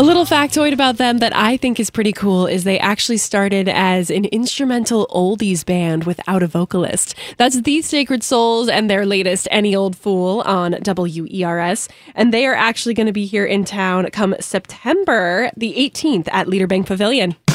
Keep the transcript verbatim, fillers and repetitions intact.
A little factoid about them that I think is pretty cool is they actually started as an instrumental oldies band without a vocalist. That's The Sacred Souls and their latest Any Old Fool on W E R S. And they are actually going to be here in town come September the eighteenth at Leader Bank Pavilion.